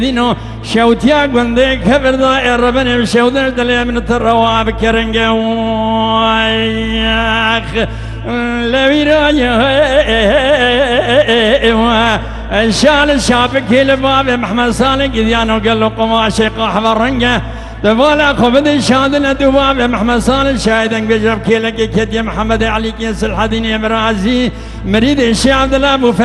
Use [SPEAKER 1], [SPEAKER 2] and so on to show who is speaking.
[SPEAKER 1] دينو شوتيا قندي كبر دائر ربنا شودر دلي من الرواب كرنجا وياخ لويرايا شال الشابك الباب محمد صالح ديانو قال له قم عشيق حبرنجا دوالا خبدي شادنا دواب محمد صالح شاهدا بجرب كيلك كدي محمد علي كيس الحدين يا مرازي مريد الشيخ عبد الله